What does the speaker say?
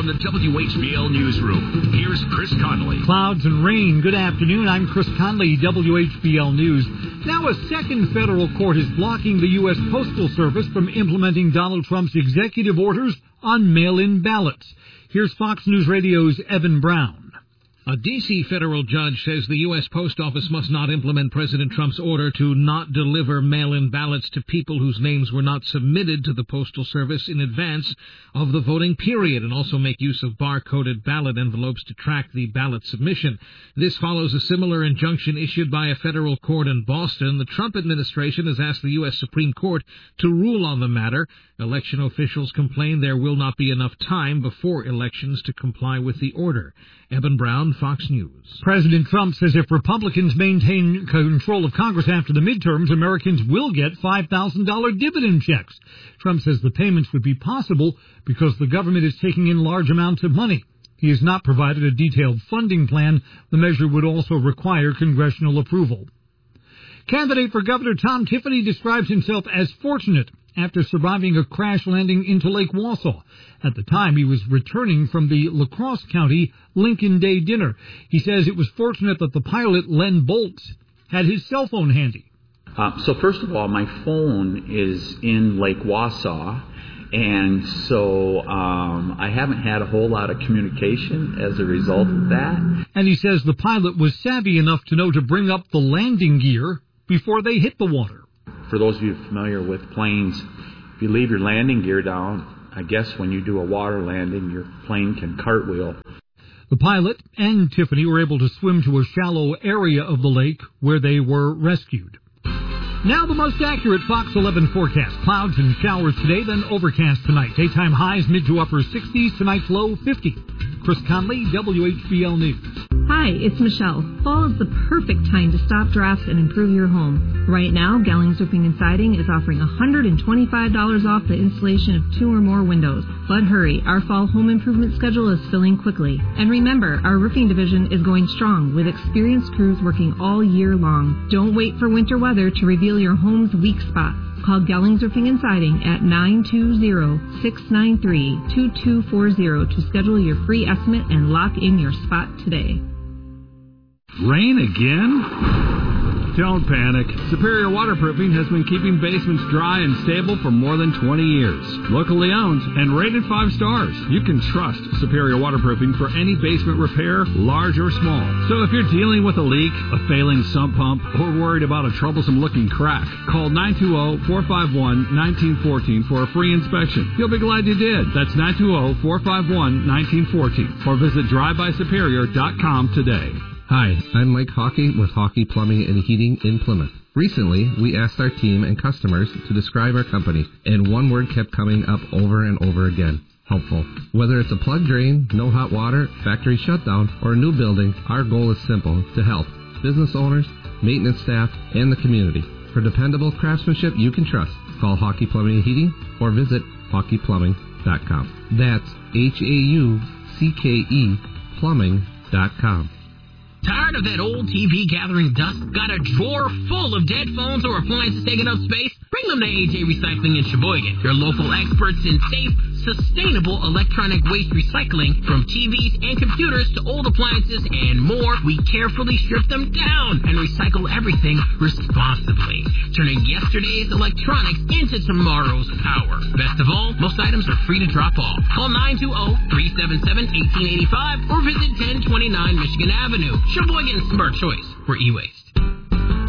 the WHBL Newsroom, here's Chris Conley. Clouds and rain. Good afternoon. I'm Chris Conley, WHBL News. Now a second federal court is blocking the U.S. Postal Service from implementing Donald Trump's executive orders on mail-in ballots. Here's Fox News Radio's Evan Brown. A D.C. federal judge says the U.S. Post Office must not implement President Trump's order to not deliver mail-in ballots to people whose names were not submitted to the Postal Service in advance of the voting period, and also make use of bar-coded ballot envelopes to track the ballot submission. This follows a similar injunction issued by a federal court in Boston. The Trump administration has asked the U.S. Supreme Court to rule on the matter. Election officials complain there will not be enough time before elections to comply with the order. Evan Brown, Fox News. President Trump says if Republicans maintain control of Congress after the midterms, Americans will get $5,000 dividend checks. Trump says the payments would be possible because the government is taking in large amounts of money. He has not provided a detailed funding plan. The measure would also require congressional approval. Candidate for Governor Tom Tiffany describes himself as fortunate after surviving a crash landing into Lake Wausau. At the time, he was returning from the La Crosse County Lincoln Day dinner. He says it was fortunate that the pilot, Len Boltz, had his cell phone handy. So first of all, my phone is in Lake Wausau, and so I haven't had a whole lot of communication as a result of that. And he says the pilot was savvy enough to know to bring up the landing gear before they hit the water. For those of you familiar with planes, if you leave your landing gear down, I guess when you do a water landing, your plane can cartwheel. The pilot and Tiffany were able to swim to a shallow area of the lake where they were rescued. Now the most accurate Fox 11 forecast. Clouds and showers today, then overcast tonight. Daytime highs mid to upper 60s, tonight's low 50. Chris Conley, WHBL News. Hi, it's Michelle. Fall is the perfect time to stop drafts and improve your home. Right now, Gellings Roofing and Siding is offering $125 off the installation of 2 or more windows. But hurry, our fall home improvement schedule is filling quickly. And remember, our roofing division is going strong with experienced crews working all year long. Don't wait for winter weather to reveal your home's weak spots. Call Gellings Roofing and Siding at 920-693-2240 to schedule your free estimate and lock in your spot today. Rain again? Don't panic. Superior Waterproofing has been keeping basements dry and stable for more than 20 years. Locally owned and rated 5 stars. You can trust Superior Waterproofing for any basement repair, large or small. So if you're dealing with a leak, a failing sump pump, or worried about a troublesome-looking crack, call 920-451-1914 for a free inspection. You'll be glad you did. That's 920-451-1914. Or visit drivebysuperior.com today. Hi, I'm Mike Hawkey with Hawkey Plumbing and Heating in Plymouth. Recently, we asked our team and customers to describe our company, and one word kept coming up over and over again: helpful. Whether it's a plugged drain, no hot water, factory shutdown, or a new building, our goal is simple: to help business owners, maintenance staff, and the community. For dependable craftsmanship you can trust, call Hawkey Plumbing and Heating or visit HawkeyPlumbing.com. That's HAUCKE Plumbing.com. Tired of that old TV gathering dust? Got a drawer full of dead phones or appliances taking up space? Bring them to AJ Recycling in Sheboygan. Your local experts in safe, sustainable electronic waste recycling. From TVs and computers to old appliances and more, we carefully strip them down and recycle everything responsibly, turning yesterday's electronics into tomorrow's power. Best of all, most items are free to drop off. Call 920-377-1885 or visit 1029 Michigan Avenue. Sheboygan's smart choice for e-waste.